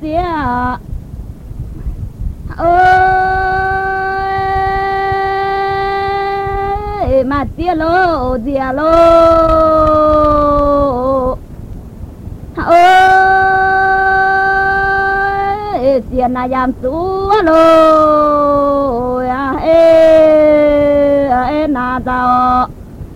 xía ơi mà tia lô dia lô ơi tiền là giảm xuống lô ê na sao